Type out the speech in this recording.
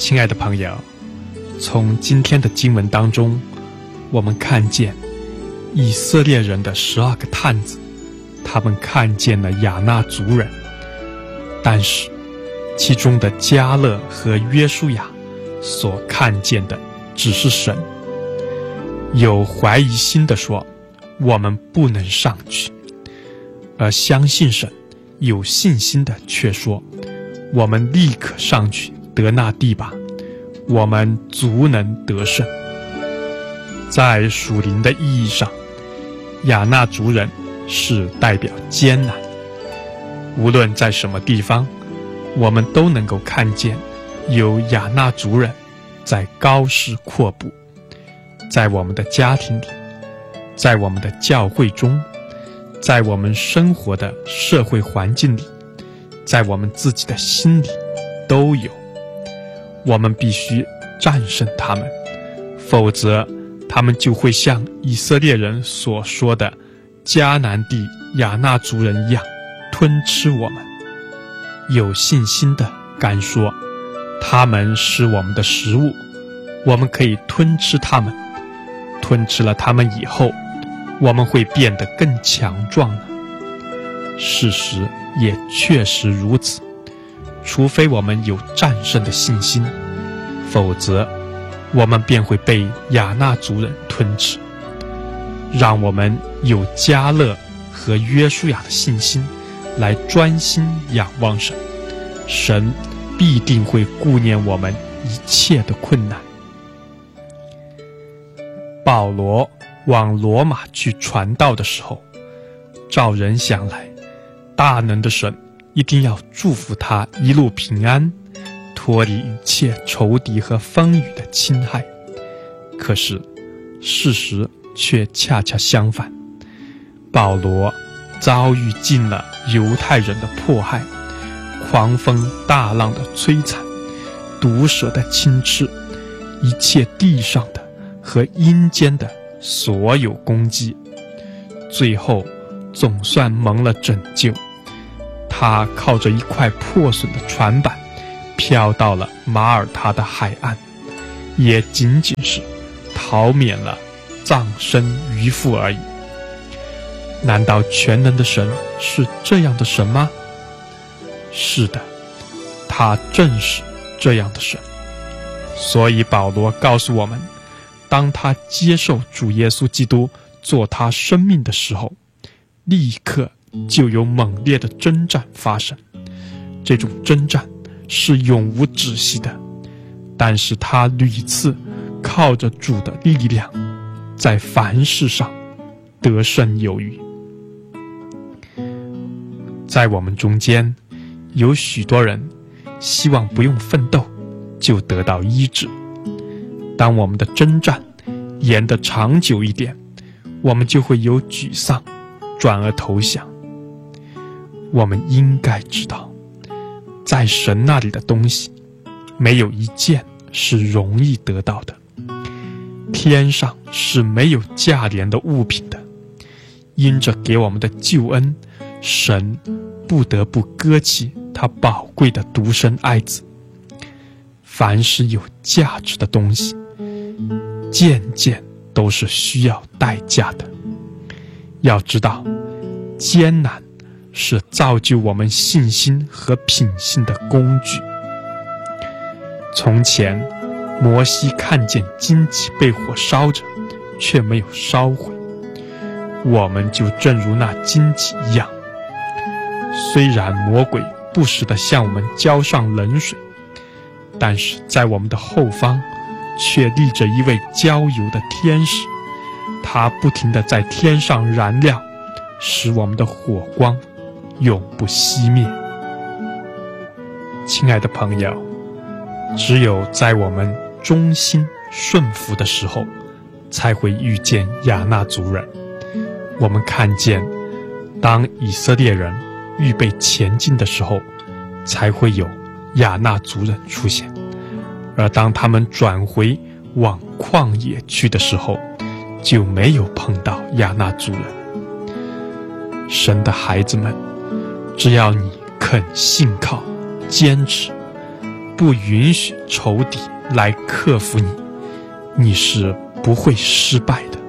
亲爱的朋友，从今天的经文当中，我们看见以色列人的12个探子，他们看见了亚衲族人，但是其中的迦勒和约书亚所看见的只是神。有怀疑心的说，我们不能上去，而相信神有信心的却说，我们立刻上去得那地吧，我们足能得胜。在属灵的意义上，亚衲族人是代表艰难，无论在什么地方，我们都能够看见有亚衲族人在高势阔步，在我们的家庭里，在我们的教会中，在我们生活的社会环境里，在我们自己的心里都有。我们必须战胜他们，否则他们就会像以色列人所说的迦南地亚衲族人一样吞吃我们。有信心的敢说，他们是我们的食物，我们可以吞吃他们。吞吃了他们以后，我们会变得更强壮呢。事实也确实如此，除非我们有战胜的信心，否则我们便会被亚衲族人吞吃。让我们有迦勒和约书亚的信心来专心仰望神，神必定会顾念我们一切的困难。保罗往罗马去传道的时候，照人想来，大能的神一定要祝福他一路平安，脱离一切仇敌和风雨的侵害。可是事实却恰恰相反，保罗遭遇尽了犹太人的迫害，狂风大浪的摧残，毒蛇的侵吃，一切地上的和阴间的所有攻击，最后总算蒙了拯救。他靠着一块破损的船板飘到了马耳他的海岸，也仅仅是逃免了葬身鱼腹而已。难道全能的神是这样的神吗？是的，他正是这样的神。所以保罗告诉我们，当他接受主耶稣基督做他生命的时候，立刻就有猛烈的征战发生。这种征战是永无止息的，但是他屡次靠着主的力量，在凡事上得胜有余。在我们中间，有许多人希望不用奋斗就得到医治。当我们的征战延得长久一点，我们就会有沮丧，转而投降。我们应该知道，在神那里的东西，没有一件是容易得到的。天上是没有价廉的物品的，因着给我们的救恩，神不得不割弃他宝贵的独生爱子。凡是有价值的东西，件件都是需要代价的。要知道，艰难是造就我们信心和品性的工具。从前摩西看见荆棘被火烧着，却没有烧毁，我们就正如那荆棘一样。虽然魔鬼不时地向我们浇上冷水，但是在我们的后方却立着一位浇油的天使，他不停地在天上燃亮，使我们的火光永不熄灭。亲爱的朋友，只有在我们忠心顺服的时候，才会遇见亚衲族人。我们看见，当以色列人预备前进的时候，才会有亚衲族人出现，而当他们转回往旷野去的时候，就没有碰到亚衲族人。神的孩子们，只要你肯信靠、坚持， 不允许仇敌来克服你，你是不会失败的。